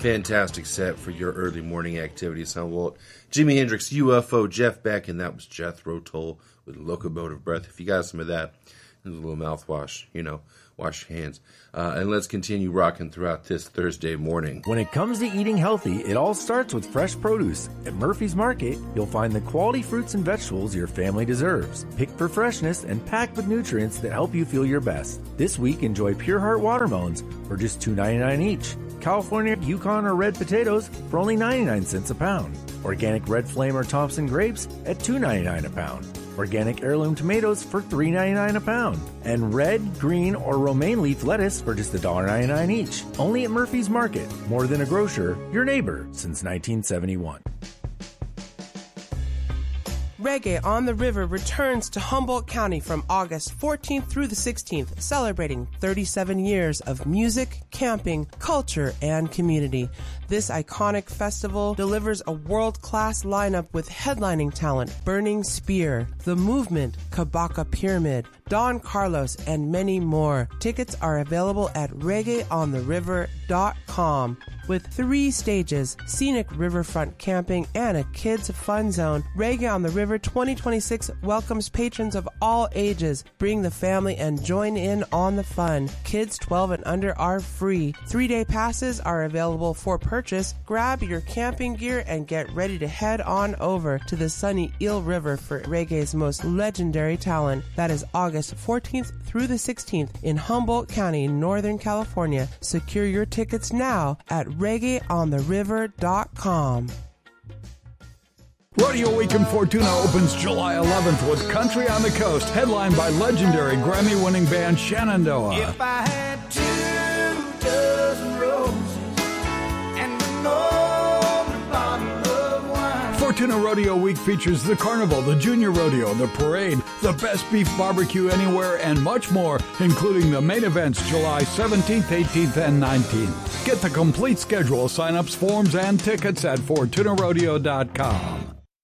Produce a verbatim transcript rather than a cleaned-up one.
fantastic set for your early morning activities, Humboldt. Jimi Hendrix, U F O, Jeff Beck, and that was Jethro Tull with Locomotive Breath. If you got some of that, there's a little mouthwash, you know, wash your hands. Uh, and let's continue rocking throughout this Thursday morning. When it comes to eating healthy, it all starts with fresh produce. At Murphy's Market, you'll find the quality fruits and vegetables your family deserves, picked for freshness and packed with nutrients that help you feel your best. This week, enjoy Pure Heart watermelons for just two ninety-nine each. California, Yukon, or red potatoes for only ninety-nine cents a pound. Organic Red Flame or Thompson grapes at two ninety-nine a pound. Organic heirloom tomatoes for three ninety-nine a pound. And red, green, or romaine leaf lettuce for just one ninety-nine each. Only at Murphy's Market. More than a grocer, your neighbor since nineteen seventy-one. Reggae on the River returns to Humboldt County from August fourteenth through the sixteenth, celebrating thirty-seven years of music, camping, culture, and community. This iconic festival delivers a world-class lineup with headlining talent Burning Spear, The Movement, Kabaka Pyramid, Don Carlos, and many more. Tickets are available at reggae on the river dot com. With three stages, scenic riverfront camping, and a kids' fun zone, Reggae on the River twenty twenty-six welcomes patrons of all ages. Bring the family and join in on the fun. Kids twelve and under are free. Three-day passes are available for purchase. Grab your camping gear and get ready to head on over to the sunny Eel River for Reggae's most legendary talent. That is August fourteenth through the sixteenth in Humboldt County, Northern California. Secure your tickets now at reggae on the river dot com. Rodeo Week in Fortuna opens July eleventh with Country on the Coast, headlined by legendary Grammy-winning band Shenandoah. If I had two dozen roses and an open bottle of wine. Fortuna Rodeo Week features the Carnival, the Junior Rodeo, the Parade, the Best Beef Barbecue Anywhere, and much more, including the main events July seventeenth, eighteenth, and nineteenth. Get the complete schedule, sign-ups, forms, and tickets at Fortuna Rodeo dot com.